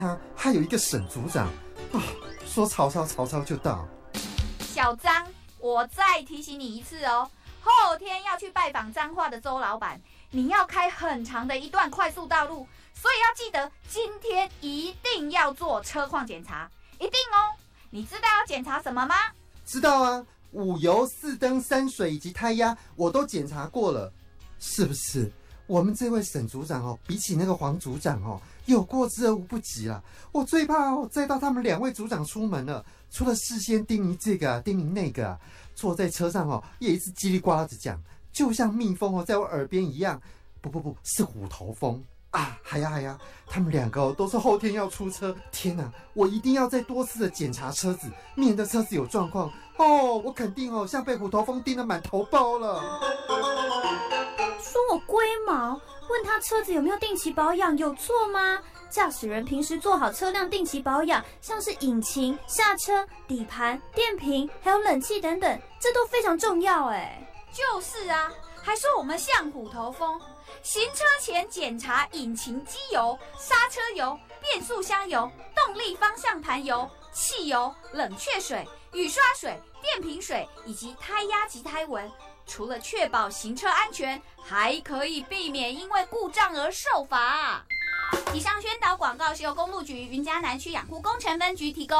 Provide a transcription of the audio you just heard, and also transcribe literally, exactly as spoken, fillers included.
他还有一个沈组长啊，说曹操，曹操就到。 小张，我再提醒你一次哦，后天要去拜访彰化的周老板，你要开很长的一段快速道路，所以要记得今天一定要做车况检查，一定哦。你知道要检查什么吗？ 知道啊，五油、四灯、三水以及胎压我都检查过了，是不是？我们这位沈组长哦，比起那个黄组长哦，有过之而无不及啦。我最怕哦，再到他们两位组长出门了，除了事先叮咛这个啊，叮咛那个啊，坐在车上哦，也一直叽里呱啦的讲，就像蜜蜂哦，在我耳边一样。不不不，是虎头蜂啊！还呀还呀，他们两个哦，都是后天要出车。天哪，我一定要再多次的检查车子，免得车子有状况哦。我肯定哦，像被虎头蜂叮得满头包了。 说我龟毛，问他车子有没有定期保养有错吗？驾驶人平时做好车辆定期保养，像是引擎、刹车、底盘、电瓶，还有冷气等等，这都非常重要哎。 就是啊，还说我们像虎头蜂，行车前检查引擎机油、刹车油、变速箱油、动力方向盘油、汽油、冷却水、雨刷水、电瓶水以及胎压及胎纹。除了确保行车安全，还可以避免因为故障而受罚。以上宣导广告是由公路局云嘉南区养护工程分局提供。